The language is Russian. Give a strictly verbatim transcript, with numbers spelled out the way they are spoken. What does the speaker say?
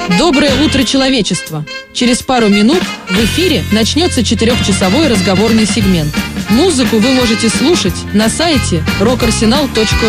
Доброе утро, человечество! Через пару минут в эфире начнется четырехчасовой разговорный сегмент. Музыку вы можете слушать на сайте рок арсенал точка ру.